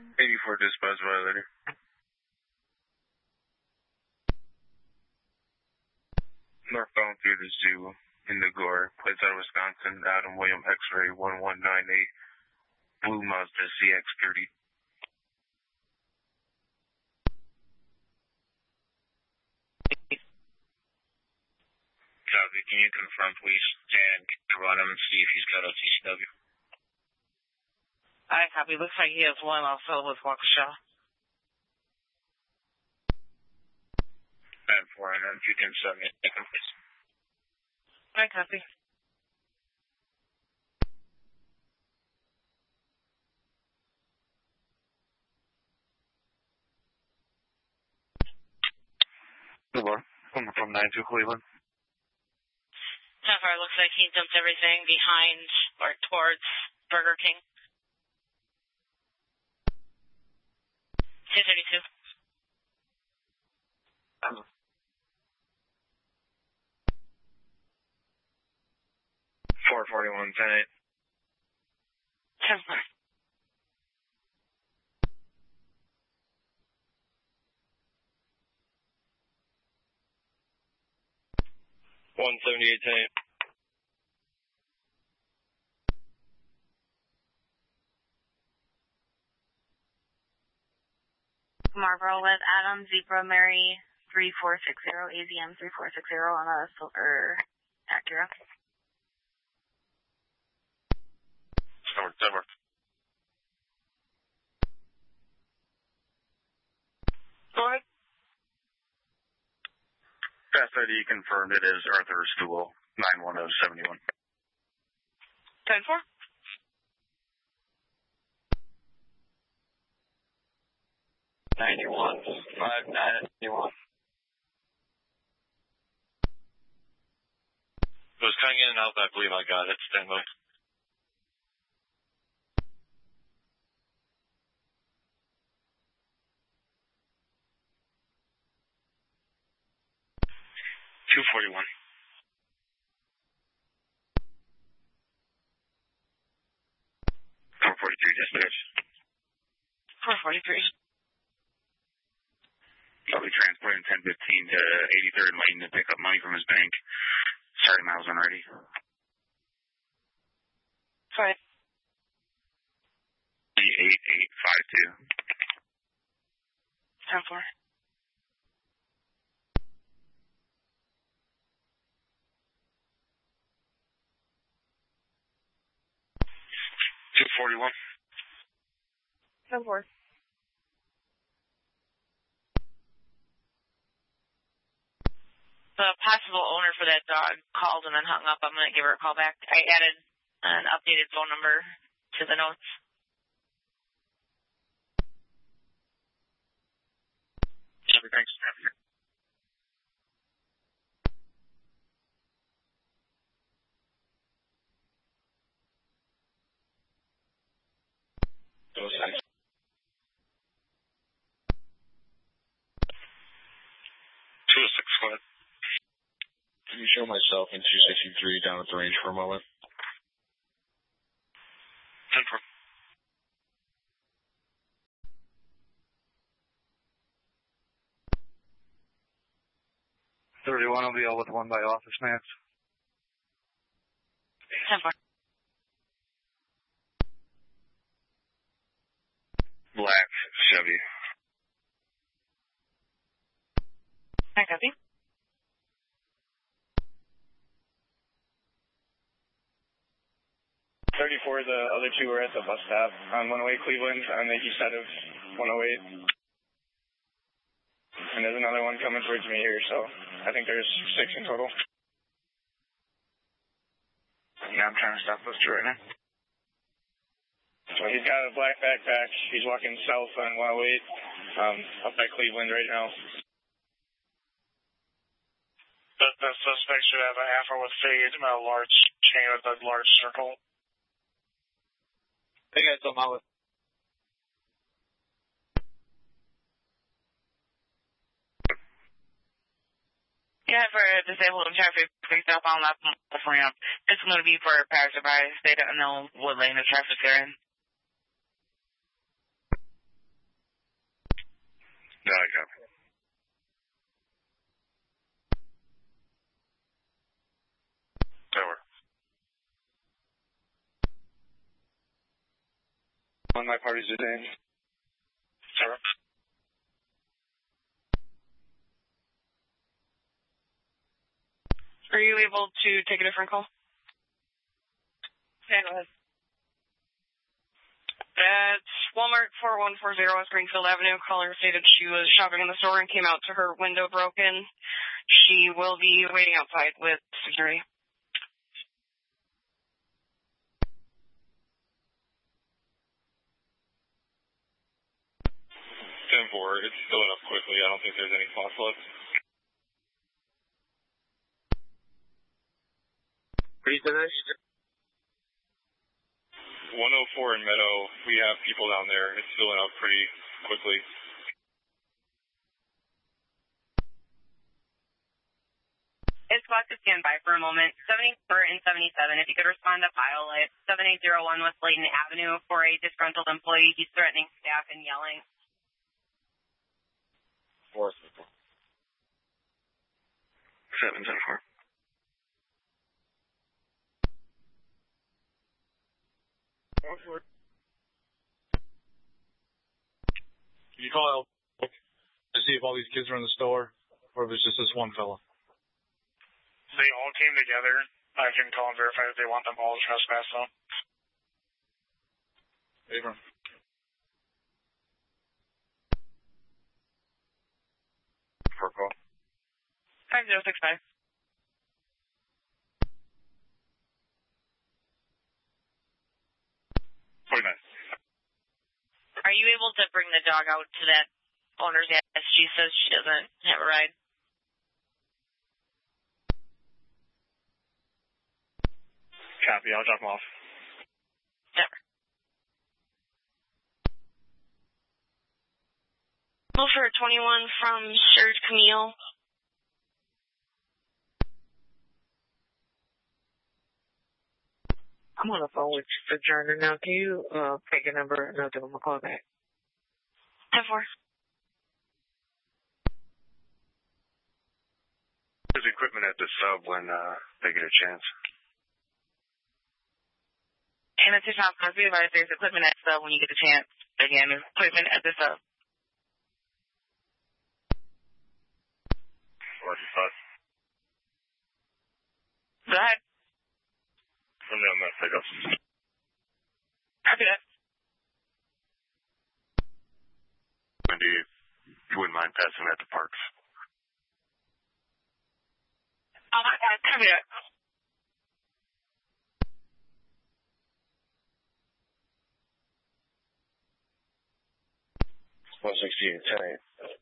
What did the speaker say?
84 dispatch violator. Northbound through the zoo in the Gore, plates out of Wisconsin, Adam William X-ray 1198, Blue Mazda CX-30. Copy. Can you confirm, please, and run him and see if he's got a TCW? I copy. Looks like he has one also with Waukesha. And for him, if you can send me a second, please. I copy. Hello. Coming from 92 Cleveland. So far, it looks like he dumped everything behind or towards Burger King. 232. 441, 10-8. 10-4. $178, 10-8. Marlboro with Adam, Zebra, Mary, 3460, AZM 3460 on a silver Acura. Denver. Go ahead. Fast ID confirmed it is Arthur Stuhl, 91071. 10-4. $91, 5991. It was coming in and out, but I believe I got it. Stand by. $241. 443 dispatch. 443. I'll be transporting 1015 to 83rd Lane to pick up money from his bank. Sorry, miles unready. Sorry. 8852. 10-4. 241. 10-4. The possible owner for that dog called and then hung up. I'm going to give her a call back. I added an updated phone number to the notes. Thanks. Those guys. 206, can you show myself in 263 down at the range for a moment? 10-4. $31 will be all with one by Office Max. 10-4. Black Chevy. I copy. The other two were at the bus stop on 108 Cleveland on the east side of 108. And there's another one coming towards me here, so I think there's 6 in total. Yeah, I'm trying to stop those two right now. So he's got a black backpack. He's walking south on 108 up by Cleveland right now. The suspect should have an afro with fade and a large chain with a large circle. I think I saw my with. Yeah, for disabled and traffic picked up on left ramp. It's going to be for passersby. They don't know what lane of traffic they're in. On my party's name. Sir. Are you able to take a different call? Yeah, go ahead. That's Walmart 4140 West Greenfield Avenue. Caller stated she was shopping in the store and came out to her window broken. She will be waiting outside with security. 10-4, it's filling up quickly. I don't think there's any spots left. Are you finished? 104 in Meadow, we have people down there. It's filling up pretty quickly. It's about to stand by for a moment. 74 and 77, if you could respond to file at 7801 West Layton Avenue for a disgruntled employee. He's threatening staff and yelling. 710-4. Can you call out to see if all these kids are in the store, or if it's just this one fella? They all came together. I can call and verify that they want them all to trespass, though. Abram. For call. 5065. Are you able to bring the dog out to that owner's address? She says she doesn't have a ride. Copy, I'll drop them off. Never. Milford 21 from Serge Camille. I'm on the phone with Sojourner now. Can you take a number and I'll give him a call back? 10-4. There's equipment at the sub when they get a chance. And it's Tom Cosby advised there's equipment at the sub when you get a chance. Again, there's equipment at the sub. Go ahead. From there, I'm going to pick up. Copy that. Wendy, you wouldn't mind passing that to Parks? Oh, my God. Copy that. 168, 10-8.